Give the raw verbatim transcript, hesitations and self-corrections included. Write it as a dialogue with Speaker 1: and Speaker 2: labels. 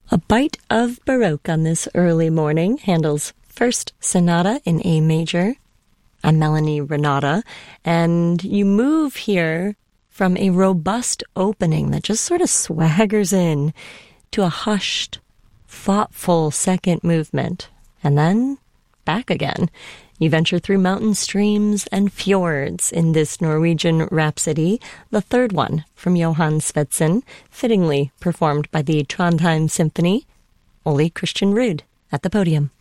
Speaker 1: A bite of Baroque on this early morning. Handel's First Sonata in A major. I'm Melanie Renata, and you move here from a robust opening that just sort of swaggers in to a hushed, thoughtful second movement, and then back again. You venture through mountain streams and fjords in this Norwegian Rhapsody, the third one from Johan Svendsen, fittingly performed by the Trondheim Symphony. Ole Christian Ruud at the podium.